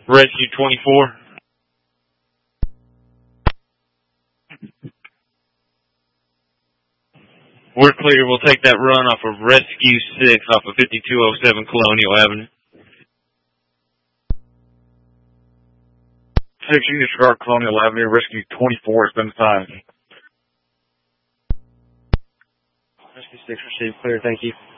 Rescue 24. We're clear. We'll take that run off of Rescue 6 off of 5207 Colonial Avenue. 6, you disregard Colonial Avenue. Rescue 24 has been assigned. Rescue 6 received. Clear. Thank you.